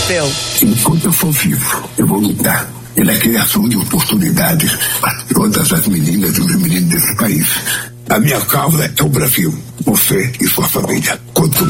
europeu. Enquanto eu for vivo, eu vou lutar pela criação de oportunidades para todas as meninas e os meninos desse país. A minha causa é o Brasil, você e sua família. Quanto